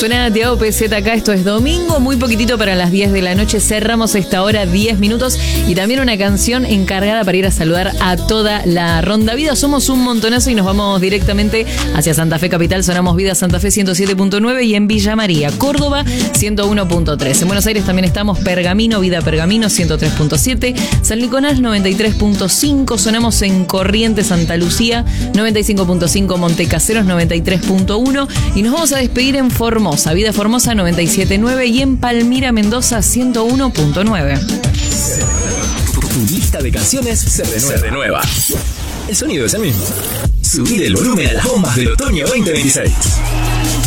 Suena Tiago PZ acá, esto es domingo, muy poquitito para las 10 de la noche, cerramos esta hora 10 minutos y también una canción encargada para ir a saludar a toda la Ronda Vida. Somos un montonazo y nos vamos directamente hacia Santa Fe Capital, sonamos Vida Santa Fe 107.9 y en Villa María, Córdoba 101.3. En Buenos Aires también estamos Pergamino, Vida Pergamino 103.7, San Nicolás 93.5, sonamos en Corrientes, Santa Lucía 95.5, Montecaseros 93.1 y nos vamos a despedir en Formosa, Vida Formosa 97.9 y en Palmira, Mendoza 101.9. Tu lista de canciones se renueva. El sonido es el mismo. Subir el volumen a las bombas del otoño 2026.